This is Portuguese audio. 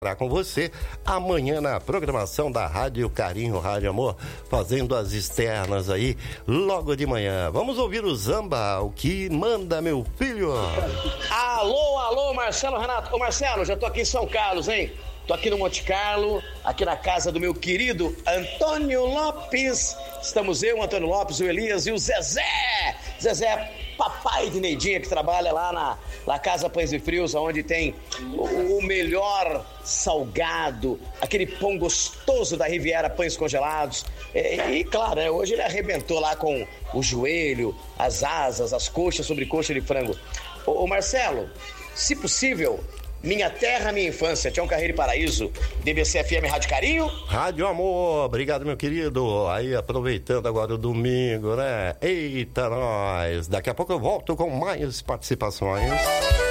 com você amanhã na programação da Rádio Carinho, Rádio Amor, fazendo as externas aí logo de manhã. Vamos ouvir o Zamba, o que manda meu filho. Alô, Marcelo, Renato. Ô Marcelo, já tô aqui em São Carlos, hein? Tô aqui no Monte Carlo, aqui na casa do meu querido Antônio Lopes. Estamos eu, o Antônio Lopes, o Elias e o Zezé. Zezé, papai de Neidinha, que trabalha lá na Casa Pães e Frios, onde tem o melhor salgado, aquele pão gostoso da Riviera, pães congelados. E claro, né, hoje ele arrebentou lá com o joelho, as asas, as coxas, sobrecoxa de frango. Ô Marcelo, se possível, Minha Terra, Minha Infância, Tião Carreiro e Paraíso, DBC FM Rádio Carinho. Rádio Amor, obrigado, meu querido. Aí, aproveitando agora o domingo, né? Eita, nós! Daqui a pouco eu volto com mais participações.